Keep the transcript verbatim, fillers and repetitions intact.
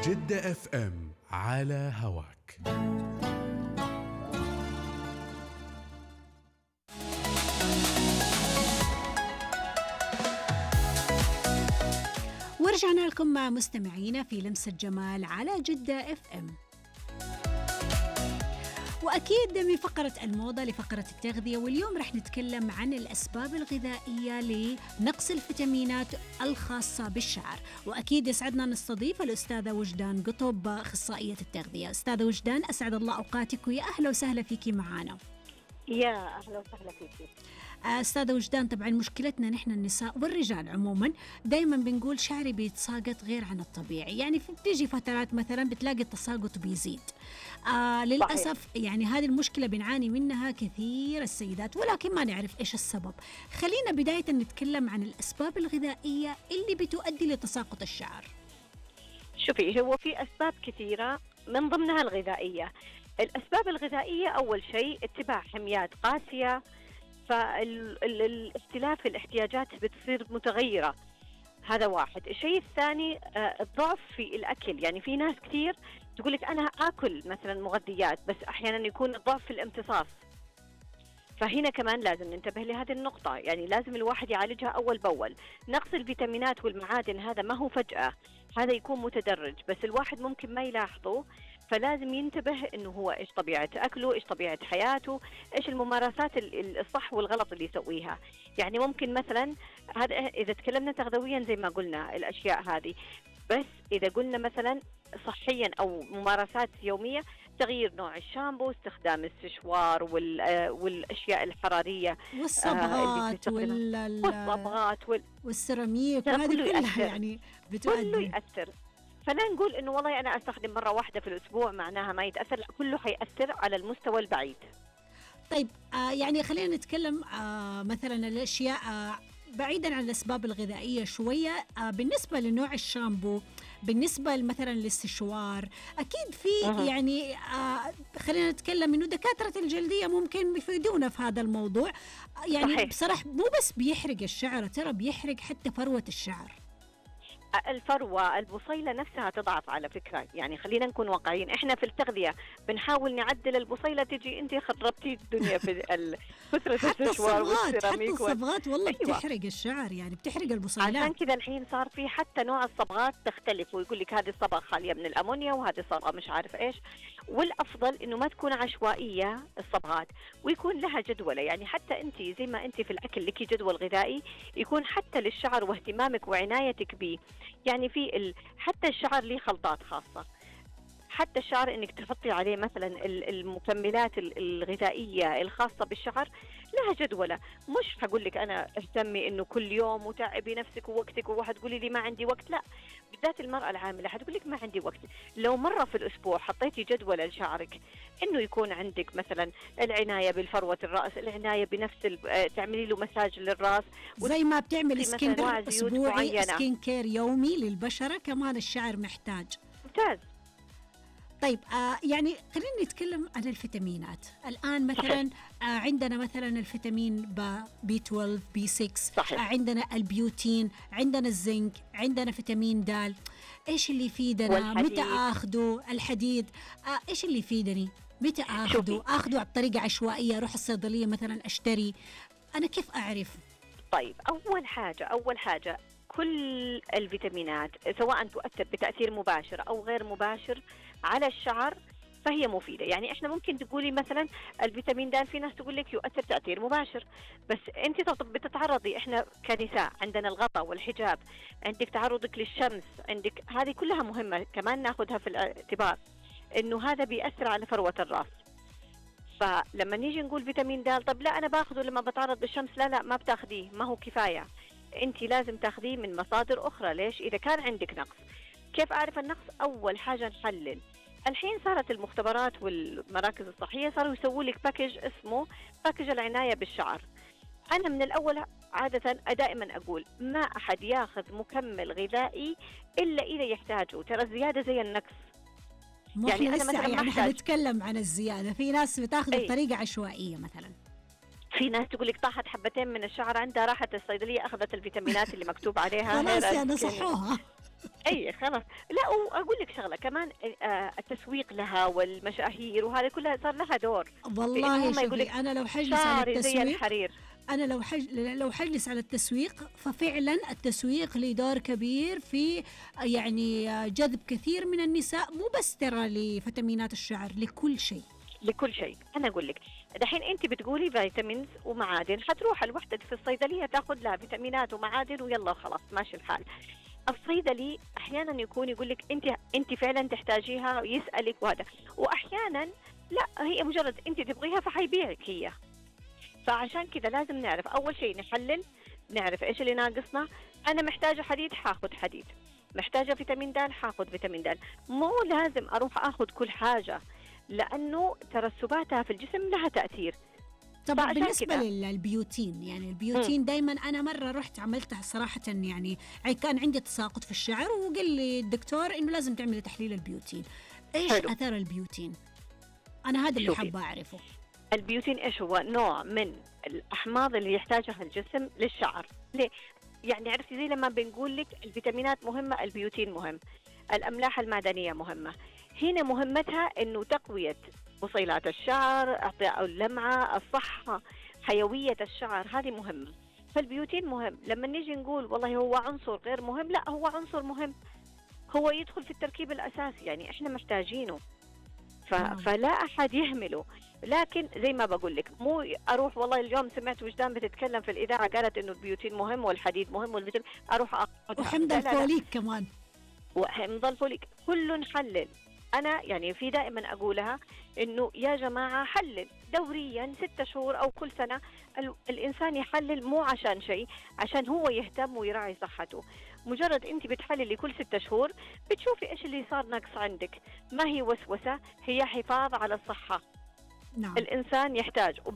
جدة اف ام على هواك. ورجعنا لكم مع مستمعينا في لمسة جمال على جدة اف ام. وأكيد من فقرة الموضة لفقرة التغذية، واليوم رح نتكلم عن الأسباب الغذائية لنقص الفيتامينات الخاصة بالشعر. وأكيد يسعدنا نستضيف الأستاذة وجدان قطب، أخصائية التغذية. أستاذة وجدان، أسعد الله أوقاتك ويا أهلا وسهلا فيكي معنا. يا أهلا وسهلا فيكي. أستاذة وجدان، طبعا مشكلتنا نحن النساء والرجال عموما دايما بنقول شعري بيتساقط غير عن الطبيعي، يعني بتيجي فترات مثلا بتلاقي التساقط بيزيد. آه للأسف صحيح. يعني هذه المشكلة بنعاني منها كثير السيدات، ولكن ما نعرف إيش السبب. خلينا بداية نتكلم عن الأسباب الغذائية اللي بتؤدي لتساقط الشعر. شوفي، هو في أسباب كثيرة من ضمنها الغذائية. الأسباب الغذائية أول شيء اتباع حميات قاسية، فالاختلاف الاحتياجات بتصير متغيرة، هذا واحد. الشيء الثاني الضعف في الأكل، يعني في ناس كثير تقولك أنا أكل مثلا مغذيات بس أحيانا يكون الضعف في الامتصاص، فهنا كمان لازم ننتبه لهذه النقطة، يعني لازم الواحد يعالجها أول بأول. نقص الفيتامينات والمعادن هذا ما هو فجأة، هذا يكون متدرج، بس الواحد ممكن ما يلاحظه، فلازم ينتبه إنه هو إيش طبيعة أكله، إيش طبيعة حياته، إيش الممارسات الصح والغلط اللي يسويها. يعني ممكن مثلا هذا إذا تكلمنا تغذويا زي ما قلنا الأشياء هذه، بس إذا قلنا مثلا صحيا أو ممارسات يومية، تغيير نوع الشامبو، استخدام السشوار والأشياء الحرارية والصبغات وال... والصبغات وال... والسيراميك، وهذه كلها يعني بتؤدي كله يأثر. فلا نقول إنه والله أنا أستخدم مرة واحدة في الأسبوع معناها ما يتأثر، لا، كله حيأثر على المستوى البعيد. طيب آه يعني خلينا نتكلم آه مثلا الأشياء آه بعيدا عن الأسباب الغذائية شوية. آه بالنسبة لنوع الشامبو، بالنسبة مثلا للسشوار، أكيد في أه. يعني آه خلينا نتكلم إنه دكاترة الجلدية ممكن يفيدونا في هذا الموضوع. يعني صحيح. بصراحة مو بس بيحرق الشعر، ترى بيحرق حتى فروة الشعر. الفروة البصيلة نفسها تضعف على فكرة، يعني خلينا نكون واقعيين. احنا في التغذية بنحاول نعدل البصيلة، تجي انت خربتي الدنيا في فترة السشوار والسيراميك. حتى الصبغات والله أيوة. بتحرق الشعر، يعني بتحرق البصيلات. عشان كذا الحين صار في حتى نوع الصبغات تختلف، ويقول لك هذه الصبغة خالية من الأمونيا وهذه الصبغة مش عارف ايش. والأفضل انه ما تكون عشوائية الصبغات، ويكون لها جدولة. يعني حتى انت زي ما انت في الأكل لك جدول غذائي، يكون حتى للشعر واهتمامك وعنايتك به. يعني في ال... حتى الشعر ليه خلطات خاصة، حتى الشعر انك تحطي عليه مثلا المكملات الغذائية الخاصة بالشعر لها جدولة. مش هقول لك انا اهتمي انه كل يوم وتعبي نفسك ووقتك، وواحد تقولي لي ما عندي وقت، لا، بالذات المرأة العاملة حتقول لك ما عندي وقت. لو مرة في الاسبوع حطيتي جدول لشعرك، انه يكون عندك مثلا العناية بالفروة الرأس، العناية بنفس ال... تعملي له مساج للرأس، زي ما بتعمل سكين كير اسبوعي، سكين كير يومي للبشرة، كمان الشعر محتاج. ممتاز. طيب آه يعني خلينا نتكلم عن الفيتامينات الآن. مثلا آه عندنا مثلا الفيتامين ب بي اثنا عشر، بي ستة، آه عندنا البيوتين، عندنا الزنك، عندنا فيتامين د. إيش اللي يفيدنا؟ متى أخذه؟ الحديد، آه إيش اللي يفيدني؟ متى أخذه؟ أخذه بطريقة عشوائية، أروح الصيدلية مثلا أشتري، أنا كيف أعرف؟ طيب أول حاجة أول حاجة كل الفيتامينات سواء تؤثر بتأثير مباشر أو غير مباشر على الشعر فهي مفيدة. يعني إحنا ممكن تقولي مثلا الفيتامين د، في ناس تقول لك يؤثر تأثير مباشر، بس أنت بتتعرضي، إحنا كنساء عندنا الغطاء والحجاب، عندك تعرضك للشمس، عندك هذه كلها مهمة كمان ناخذها في الاعتبار، إنه هذا بيأثر على فروة الرأس. فلما نيجي نقول فيتامين د، طب لا أنا باخذه لما بتعرض للشمس، لا لا ما بتاخذيه، ما هو كفاية، أنت لازم تاخذيه من مصادر أخرى. ليش؟ إذا كان عندك نقص. كيف أعرف النقص؟ أول حاجة نحلل. الحين صارت المختبرات والمراكز الصحية صاروا يسووا لك باكج اسمه باكج العناية بالشعر. أنا من الأول عادة دائما أقول ما أحد ياخذ مكمل غذائي إلا إذا يحتاجه، ترى الزيادة زي النقص. يعني أنا مثلا يعني حنتكلم عن الزيادة. في ناس بتاخذ أي. بطريقة عشوائية مثلا، في ناس تقول لك طاحت حبتين من الشعر عندها، راحت الصيدلية أخذت الفيتامينات اللي مكتوب عليها خلاص يعني نصحوها. اي خلاص. لا واقول لك شغله كمان، آه، التسويق لها والمشاهير وهذا كلها صار لها دور. والله شوفي انا لو حجلس على شعري زي التسويق، الحرير. أنا لو حج... لو حجلس على التسويق، ففعلا التسويق له دور كبير في يعني جذب كثير من النساء، مو بس ترى لفيتامينات الشعر، لكل شيء. لكل شيء. انا اقول لك دحين انت بتقولي فيتامينز ومعادن، حتروح الوحده في الصيدليه تاخذ لها فيتامينات ومعادن ويلا خلاص ماشي الحال. الصيدلي احيانا يكون يقول لك انت انت فعلا تحتاجيها ويسالك وهذا، واحيانا لا هي مجرد انت تبغيها فحيبيعك هي. فعشان كذا لازم نعرف اول شيء نحلل، نعرف ايش اللي ناقصنا. انا محتاجه حديد حاخذ حديد، محتاجه فيتامين د حاخذ فيتامين د. مو لازم اروح اخذ كل حاجه، لانه ترسباتها في الجسم لها تاثير. طبعا بالنسبة للبيوتين، يعني البيوتين دايما أنا مرة رحت عملتها صراحة، يعني كان عندي تساقط في الشعر وقال لي الدكتور إنه لازم تعملي تحليل البيوتين. إيش حلو. أثر البيوتين؟ أنا هذا اللي حابة أعرفه. البيوتين إيش هو؟ نوع من الأحماض اللي يحتاجها الجسم للشعر. ليه؟ يعني عرفتي زي لما بنقول لك الفيتامينات مهمة، البيوتين مهم، الأملاح المعدنية مهمة. هنا مهمتها إنه تقوية بصيلات الشعر، إعطاء اللمعة، الصحة، حيوية الشعر، هذه مهمة. فالبيوتين مهم. لما نيجي نقول والله هو عنصر غير مهم، لا هو عنصر مهم، هو يدخل في التركيب الأساسي، يعني إحنا محتاجينه. ف... فلا أحد يهمله. لكن زي ما بقول لك مو أروح والله اليوم سمعت وجدان بتتكلم في الإذاعة قالت إنه البيوتين مهم والحديد مهم والفيتامين، أروح أخذها. وحمض الفوليك كمان، وحمض الفوليك كله نحلل. أنا يعني في دائما أقولها إنه يا جماعة حلل دوريا ستة شهور أو كل سنة. الإنسان يحلل مو عشان شيء، عشان هو يهتم ويراعي صحته. مجرد أنت بتحللي كل ستة شهور بتشوفي إيش اللي صار نقص عندك. ما هي وسوسة، هي حفاظ على الصحة. نعم. الإنسان يحتاج